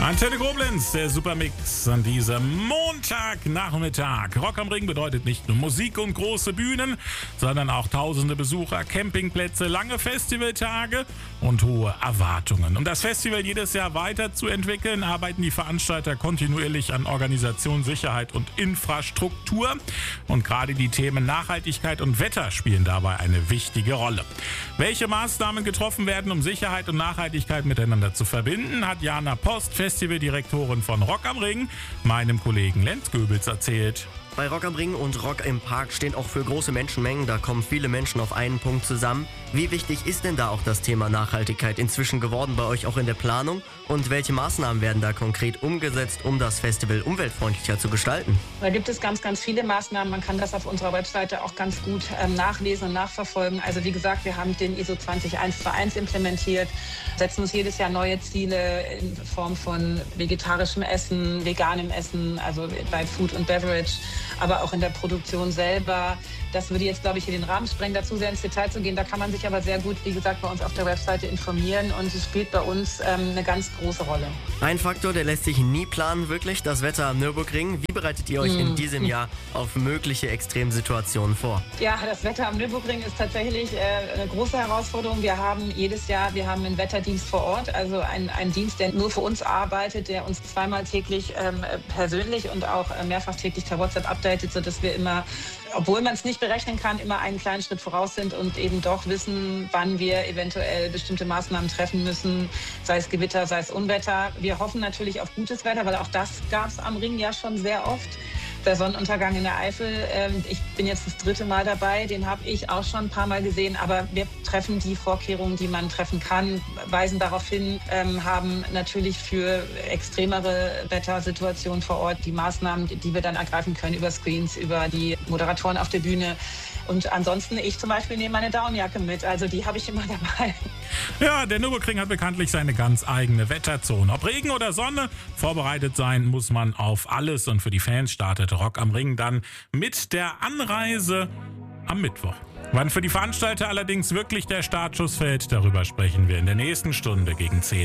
Antenne Koblenz, der Supermix an diesem Montagnachmittag. Rock am Ring bedeutet nicht nur Musik und große Bühnen, sondern auch tausende Besucher, Campingplätze, lange Festivaltage und hohe Erwartungen. Um das Festival jedes Jahr weiterzuentwickeln, arbeiten die Veranstalter kontinuierlich an Organisation, Sicherheit und Infrastruktur. Und gerade die Themen Nachhaltigkeit und Wetter spielen dabei eine wichtige Rolle. Welche Maßnahmen getroffen werden, um Sicherheit und Nachhaltigkeit miteinander zu verbinden, hat Jana Post, Festivaldirektorin von Rock am Ring, meinem Kollegen Lenz Goebels erzählt. Bei Rock am Ring und Rock im Park stehen auch für große Menschenmengen. Da kommen viele Menschen auf einen Punkt zusammen. Wie wichtig ist denn da auch das Thema Nachhaltigkeit inzwischen geworden bei euch auch in der Planung? Und welche Maßnahmen werden da konkret umgesetzt, um das Festival umweltfreundlicher zu gestalten? Da gibt es ganz viele Maßnahmen. Man kann das auf unserer Webseite auch ganz gut nachlesen und nachverfolgen. Also wie gesagt, wir haben den ISO 20121 implementiert, setzen uns jedes Jahr neue Ziele in Form von vegetarischem Essen, veganem Essen, also bei Food und Beverage, aber auch in der Produktion selber. Das würde jetzt, glaube ich, hier den Rahmen sprengen, dazu sehr ins Detail zu gehen. Da kann man sich aber sehr gut, wie gesagt, bei uns auf der Webseite informieren und es spielt bei uns eine ganz große Rolle. Ein Faktor, der lässt sich nie planen, wirklich, das Wetter am Nürburgring. Wie bereitet ihr euch in diesem Jahr auf mögliche Extremsituationen vor? Ja, das Wetter am Nürburgring ist tatsächlich eine große Herausforderung. Wir haben jedes Jahr einen Wetterdienst vor Ort, also einen Dienst, der nur für uns arbeitet, der uns zweimal täglich persönlich und auch mehrfach täglich per WhatsApp updatet, sodass wir immer, obwohl man es nicht berechnen kann, immer einen kleinen Schritt voraus sind und eben doch wissen, wann wir eventuell bestimmte Maßnahmen treffen müssen, sei es Gewitter, sei es Unwetter. Wir hoffen natürlich auf gutes Wetter, weil auch das gab es am Ring ja schon sehr oft. Der Sonnenuntergang in der Eifel, ich bin jetzt das 3. Mal dabei, den habe ich auch schon ein paar Mal gesehen, aber wir treffen die Vorkehrungen, die man treffen kann, weisen darauf hin, haben natürlich für extremere Wettersituationen vor Ort die Maßnahmen, die wir dann ergreifen können über Screens, über die Moderatoren auf der Bühne. Und ansonsten, ich zum Beispiel nehme meine Downjacke mit, also die habe ich immer dabei. Ja, der Nürburgring hat bekanntlich seine ganz eigene Wetterzone. Ob Regen oder Sonne, vorbereitet sein muss man auf alles. Und für die Fans startet Rock am Ring dann mit der Anreise am Mittwoch. Wann für die Veranstalter allerdings wirklich der Startschuss fällt, darüber sprechen wir in der nächsten Stunde gegen 10.